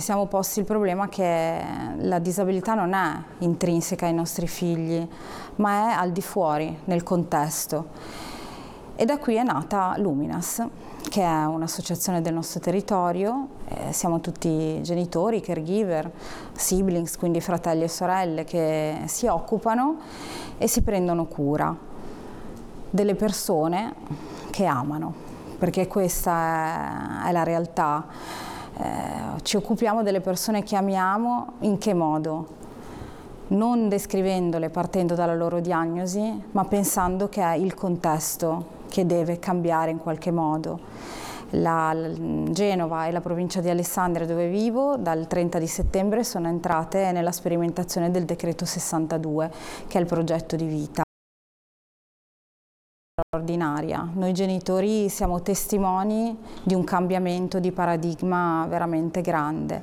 siamo posti il problema che la disabilità non è intrinseca ai nostri figli, ma è al di fuori, nel contesto. E da qui è nata Luminas, che è un'associazione del nostro territorio. Siamo tutti genitori, caregiver, siblings, quindi fratelli e sorelle, che si occupano e si prendono cura delle persone che amano, perché questa è la realtà. Ci occupiamo delle persone che amiamo. In che modo? Non descrivendole partendo dalla loro diagnosi, ma pensando che è il contesto che deve cambiare in qualche modo. Genova e la provincia di Alessandria, dove vivo, dal 30 di settembre sono entrate nella sperimentazione del decreto 62, che è il progetto di vita straordinaria. Noi genitori siamo testimoni di un cambiamento di paradigma veramente grande.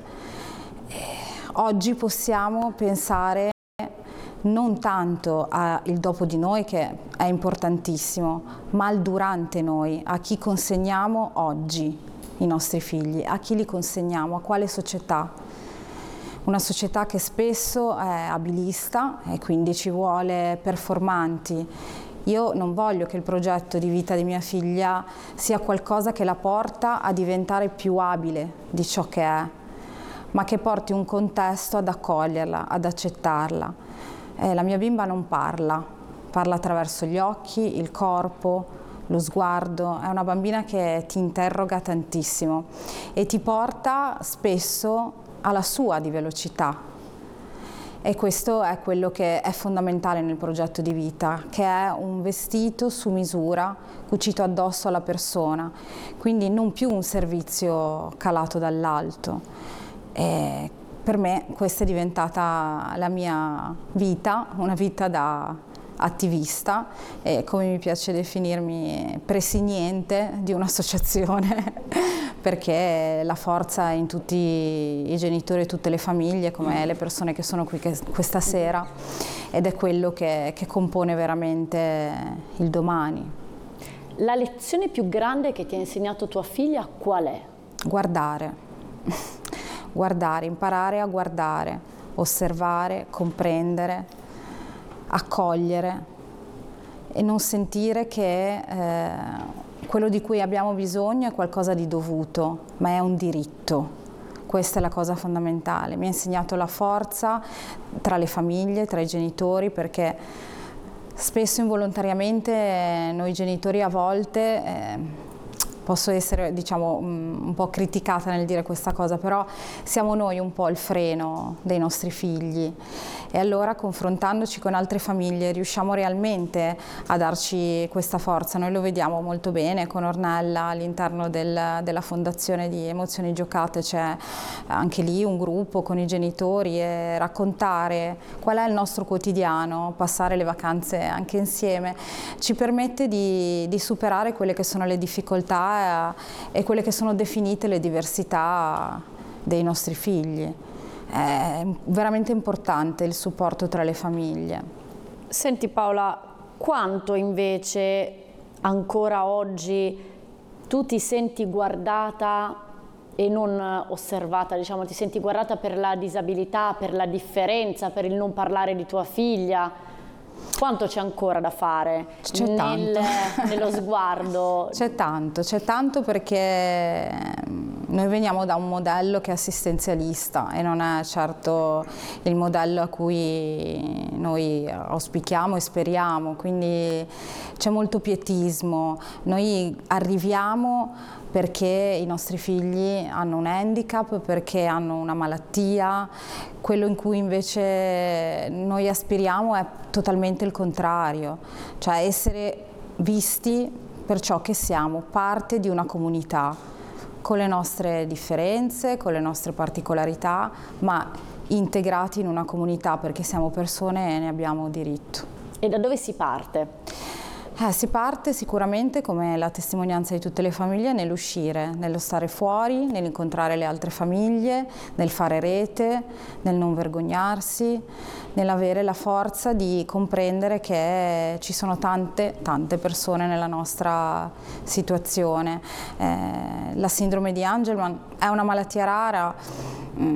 Oggi possiamo pensare non tanto al dopo di noi, che è importantissimo, ma al durante noi, a chi consegniamo oggi i nostri figli, a chi li consegniamo, a quale società. Una società che spesso è abilista e quindi ci vuole performanti. Io non voglio che il progetto di vita di mia figlia sia qualcosa che la porta a diventare più abile di ciò che è, ma che porti un contesto ad accoglierla, ad accettarla. La mia bimba non parla attraverso gli occhi, il corpo, lo sguardo. È una bambina che ti interroga tantissimo e ti porta spesso alla sua di velocità. E questo è quello che è fondamentale nel progetto di vita, che è un vestito su misura cucito addosso alla persona, quindi non più un servizio calato dall'alto. Per me questa è diventata la mia vita, una vita da attivista, e come mi piace definirmi, presidente di un'associazione, perché la forza è in tutti i genitori e tutte le famiglie, come le persone che sono qui questa sera, ed è quello che compone veramente il domani. La lezione più grande che ti ha insegnato tua figlia qual è? Guardare. Guardare, imparare a guardare, osservare, comprendere, accogliere e non sentire che quello di cui abbiamo bisogno è qualcosa di dovuto, ma è un diritto. Questa è la cosa fondamentale. Mi ha insegnato la forza tra le famiglie, tra i genitori, perché spesso involontariamente noi genitori a volte posso essere, diciamo, un po' criticata nel dire questa cosa, però siamo noi un po' il freno dei nostri figli, e allora confrontandoci con altre famiglie riusciamo realmente a darci questa forza. Noi lo vediamo molto bene con Ornella all'interno della Fondazione di Emozioni Giocate, c'è anche lì un gruppo con i genitori, e raccontare qual è il nostro quotidiano, passare le vacanze anche insieme, ci permette di superare quelle che sono le difficoltà e quelle che sono definite le diversità dei nostri figli. È veramente importante il supporto tra le famiglie. Senti Paola, quanto invece ancora oggi tu ti senti guardata e non osservata, diciamo, ti senti guardata per la disabilità, per la differenza, per il non parlare di tua figlia? Quanto c'è ancora da fare nello sguardo? C'è tanto, perché noi veniamo da un modello che è assistenzialista e non è certo il modello a cui noi auspichiamo e speriamo, quindi c'è molto pietismo. Noi arriviamo perché i nostri figli hanno un handicap, perché hanno una malattia. Quello in cui invece noi aspiriamo è totalmente il contrario, cioè essere visti per ciò che siamo, parte di una comunità, con le nostre differenze, con le nostre particolarità, ma integrati in una comunità, perché siamo persone e ne abbiamo diritto. E da dove si parte? Si parte sicuramente, come la testimonianza di tutte le famiglie, nell'uscire, nello stare fuori, nell'incontrare le altre famiglie, nel fare rete, nel non vergognarsi, nell'avere la forza di comprendere che ci sono tante persone nella nostra situazione. La sindrome di Angelman è una malattia rara,